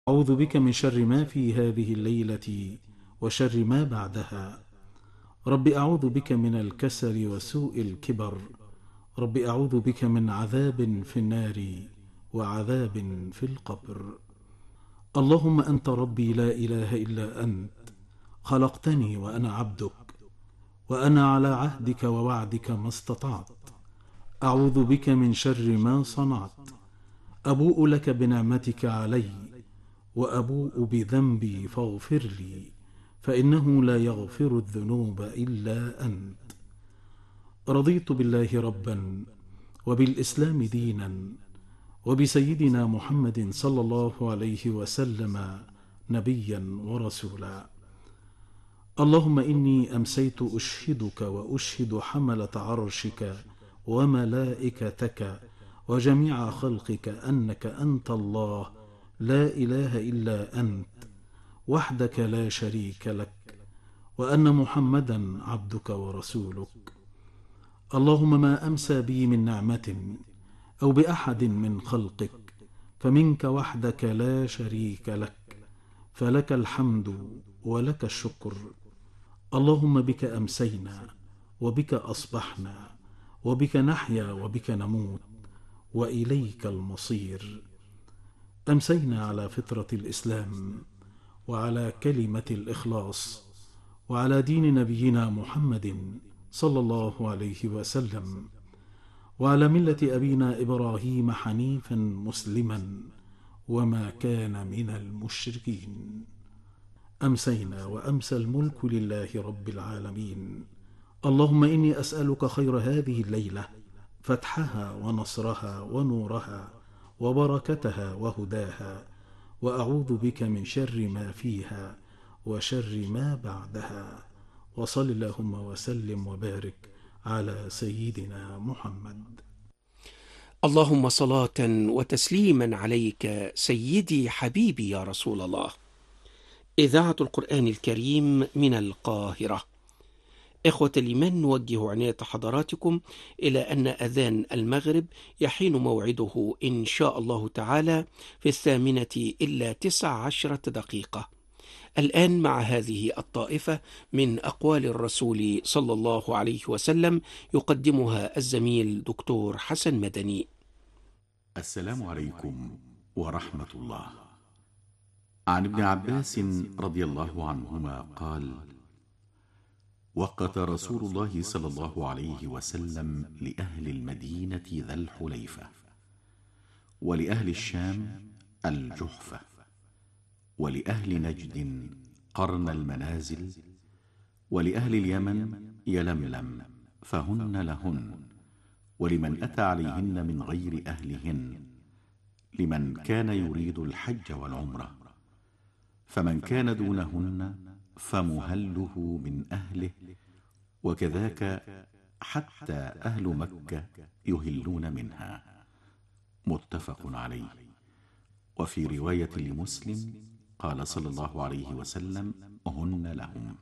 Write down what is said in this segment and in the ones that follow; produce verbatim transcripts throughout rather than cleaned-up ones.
أعوذ بك من شر ما في هذه الليلة وشر ما بعدها. رب أعوذ بك من الكسل وسوء الكبر. رب أعوذ بك من عذاب في النار وعذاب في القبر. اللهم أنت ربي لا إله إلا أنت، خلقتني وأنا عبدك، وأنا على عهدك ووعدك ما استطعت. أعوذ بك من شر ما صنعت. أبوء لك بنعمتك علي وأبوء بذنبي فاغفر لي، فإنه لا يغفر الذنوب إلا أنت. رضيت بالله ربا وبالإسلام دينا وبسيدنا محمد صلى الله عليه وسلم نبيا ورسولا. اللهم إني أمسيت أشهدك وأشهد حملة عرشك وملائكتك وجميع خلقك أنك أنت الله لا إله إلا أنت وحدك لا شريك لك، وأن محمدا عبدك ورسولك. اللهم ما أمسى بي من نعمة أو بأحد من خلقك فمنك وحدك لا شريك لك، فلك الحمد ولك الشكر. اللهم بك أمسينا وبك أصبحنا وبك نحيا وبك نموت وإليك المصير. أمسينا على فطرة الإسلام وعلى كلمة الإخلاص وعلى دين نبينا محمد صلى الله عليه وسلم وعلى ملة أبينا إبراهيم حنيفا مسلما وما كان من المشركين. أمسينا وأمسى الملك لله رب العالمين. اللهم إني أسألك خير هذه الليلة، فتحها ونصرها ونورها وبركتها وهداها، وأعوذ بك من شر ما فيها وشر ما بعدها. وصل اللهم وسلم وبارك على سيدنا محمد. اللهم صلاة وتسليما عليك سيدي حبيبي يا رسول الله. إذاعة القرآن الكريم من القاهرة. إخوة الإيمان، نوجه عناية حضراتكم إلى أن أذان المغرب يحين موعده إن شاء الله تعالى في الثامنة إلا تسع عشرة دقيقة. الآن مع هذه الطائفة من أقوال الرسول صلى الله عليه وسلم يقدمها الزميل دكتور حسن مدني. السلام عليكم ورحمة الله. عن ابن عباس رضي الله عنهما قال: وقت رسول الله صلى الله عليه وسلم لأهل المدينة ذا الحليفة، ولأهل الشام الجحفة، ولأهل نجد قرن المنازل، ولأهل اليمن يلملم، فهن لهن، ولمن أتى عليهن من غير أهلهن، لمن كان يريد الحج والعمرة. فمن كان دونهن فمهله من أهله، وكذاك حتى أهل مكة يهلون منها. متفق عليه. وفي رواية لمسلم قال صلى الله عليه وسلم: هن لهم.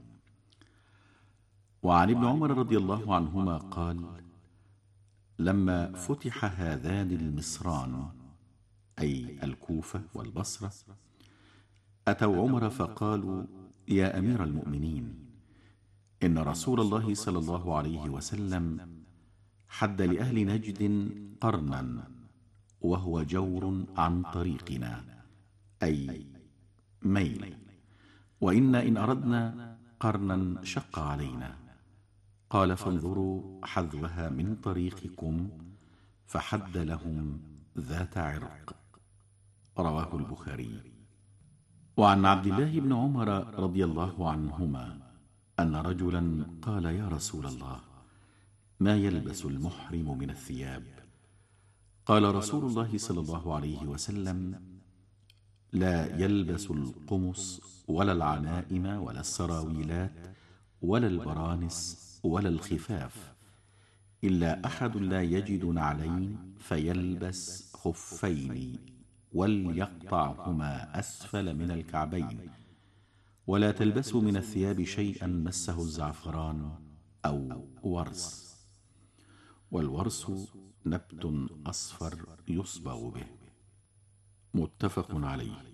وعن ابن عمر رضي الله عنهما قال: لما فتح هذان المصران، أي الكوفة والبصرة، أتوا عمر فقالوا: يا أمير المؤمنين، إن رسول الله صلى الله عليه وسلم حد لأهل نجد قرنا، وهو جور عن طريقنا، أي ميل، وإنا إن أردنا قرنا شق علينا. قال: فانظروا حذوها من طريقكم، فحد لهم ذات عرق. رواه البخاري. وعن عبد الله بن عمر رضي الله عنهما أن رجلا قال: يا رسول الله، ما يلبس المحرم من الثياب؟ قال رسول الله صلى الله عليه وسلم: لا يلبس القمص ولا العنائم ولا السراويلات ولا البرانس ولا الخفاف، إلا أحد لا يجد نعلين فيلبس خفين وليقطعهما أسفل من الكعبين، ولا تلبسوا من الثياب شيئا مسه الزعفران أو ورس. والورس نبت أصفر يصبغ به. متفق عليه.